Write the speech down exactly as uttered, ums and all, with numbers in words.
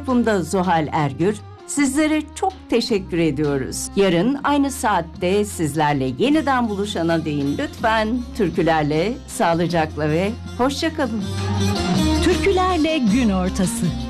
yapımda Zuhal Ergür. Sizlere çok teşekkür ediyoruz. Yarın aynı saatte sizlerle yeniden buluşana değin lütfen türkülerle, sağlıcakla ve hoşça kalın. Türkülerle gün ortası.